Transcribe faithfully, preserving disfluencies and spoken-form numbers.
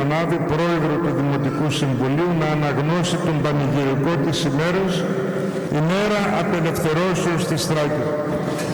Ερμανάδη, πρόεδρο του Δημοτικού Συμβουλίου, να αναγνώσει τον πανηγυρικό της ημέρας, ημέρα απελευθερώσεως της Θράκης.